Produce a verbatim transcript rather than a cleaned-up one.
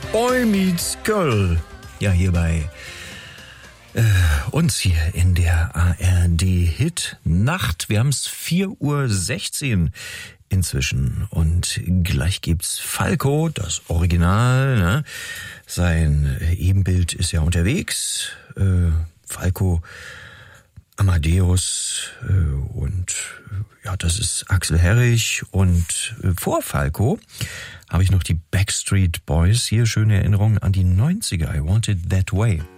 Boy Meets Girl. Ja, hier bei äh, uns hier in der A R D-Hit-Nacht. Wir haben es vier Uhr sechzehn inzwischen und gleich gibt's Falco, das Original. Ne? Sein Ebenbild ist ja unterwegs. Äh, Falco, Amadeus äh, und ja, das ist Axel Herrich. Und äh, vor Falco habe ich noch die Backstreet Boys. Hier schöne Erinnerungen an die neunziger. I Want It That Way.